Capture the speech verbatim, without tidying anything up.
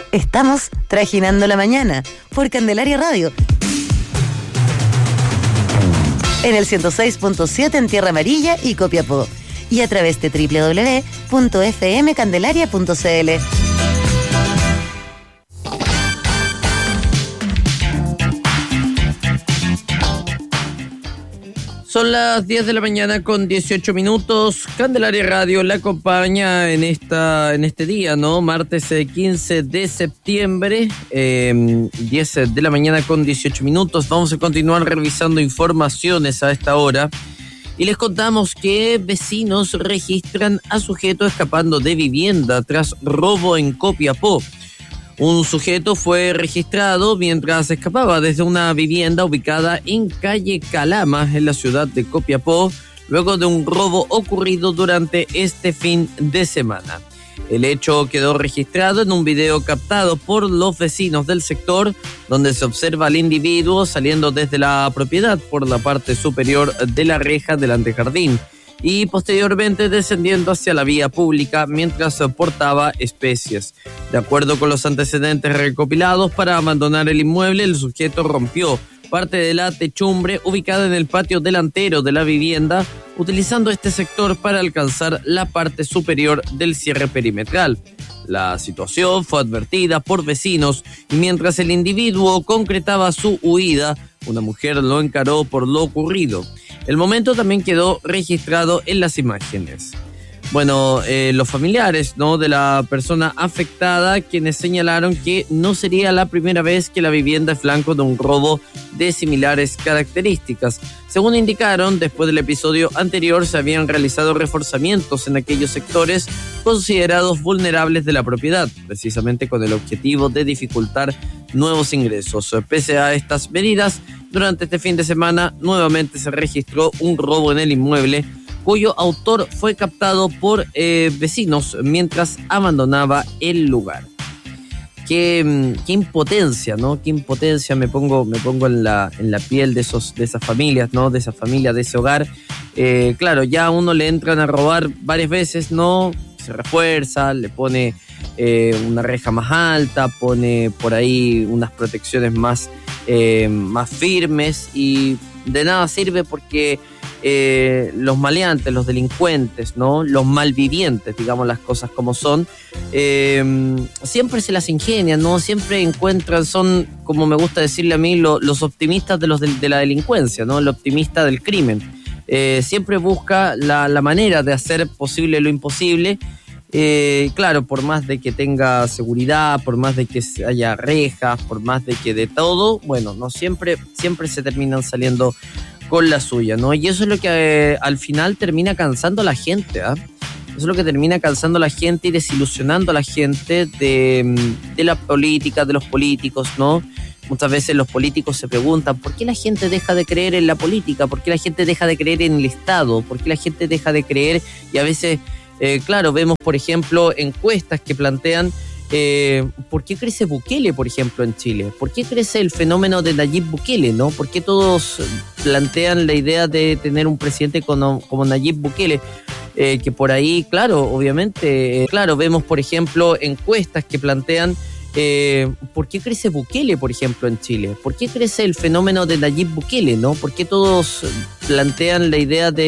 Estamos trajinando la mañana por Candelaria Radio. En el ciento seis punto siete en Tierra Amarilla y Copiapó. Y a través de doble u doble u doble u punto f m candelaria punto c l. Son las diez de la mañana con dieciocho minutos. Candelaria Radio la acompaña en esta en este día, ¿no? Martes eh, quince de septiembre, eh, diez de la mañana con dieciocho minutos. Vamos a continuar revisando informaciones a esta hora. Y les contamos que vecinos registran a sujeto escapando de vivienda tras robo en Copiapó. Un sujeto fue registrado mientras escapaba desde una vivienda ubicada en calle Calama, en la ciudad de Copiapó, luego de un robo ocurrido durante este fin de semana. El hecho quedó registrado en un video captado por los vecinos del sector, donde se observa al individuo saliendo desde la propiedad por la parte superior de la reja del antejardín y posteriormente descendiendo hacia la vía pública mientras portaba especies. De acuerdo con los antecedentes recopilados, para abandonar el inmueble, el sujeto rompió parte de la techumbre ubicada en el patio delantero de la vivienda, utilizando este sector para alcanzar la parte superior del cierre perimetral. La situación fue advertida por vecinos y mientras el individuo concretaba su huida, una mujer lo encaró por lo ocurrido. El momento también quedó registrado en las imágenes. Bueno, eh, los familiares, ¿no?, de la persona afectada, quienes señalaron que no sería la primera vez que la vivienda es blanco de un robo de similares características. Según indicaron, después del episodio anterior se habían realizado reforzamientos en aquellos sectores considerados vulnerables de la propiedad, precisamente con el objetivo de dificultar nuevos ingresos. Pese a estas medidas, durante este fin de semana nuevamente se registró un robo en el inmueble, cuyo autor fue captado por eh, vecinos mientras abandonaba el lugar. Qué, qué impotencia, ¿no? Qué impotencia, me pongo, me pongo en la, en la piel de esos, de esas familias, ¿no? De esa familia, de ese hogar. Eh, claro, ya a uno le entran a robar varias veces, ¿no? Se refuerza, le pone eh, una reja más alta, pone por ahí unas protecciones más, eh, más firmes y de nada sirve porque Eh, los maleantes, los delincuentes, ¿no?, los malvivientes, digamos las cosas como son, eh, siempre se las ingenian, ¿no? Siempre encuentran, son, como me gusta decirle a mí, lo, los optimistas de los de, de la delincuencia, ¿no? El optimista del crimen. Eh, siempre busca la, la manera de hacer posible lo imposible. Eh, claro, por más de que tenga seguridad, por más de que haya rejas, por más de que de todo, bueno, no siempre, siempre se terminan saliendo con la suya, ¿no? Y eso es lo que eh, al final termina cansando a la gente, ¿ah? ¿eh? Eso es lo que termina cansando a la gente y desilusionando a la gente de, de la política, de los políticos, ¿no? Muchas veces los políticos se preguntan ¿por qué la gente deja de creer en la política? ¿Por qué la gente deja de creer en el Estado? ¿Por qué la gente deja de creer? Y a veces, eh, claro, vemos, por ejemplo, encuestas que plantean Eh, ¿por qué crece Bukele, por ejemplo, en Chile? ¿Por qué crece el fenómeno de Nayib Bukele, no? ¿Por qué todos plantean la idea de tener un presidente como, como Nayib Bukele? Eh, que por ahí, claro, obviamente, eh, claro, vemos, por ejemplo, encuestas que plantean eh, ¿por qué crece Bukele, por ejemplo, en Chile? ¿Por qué crece el fenómeno de Nayib Bukele, no? ¿Por qué todos plantean la idea de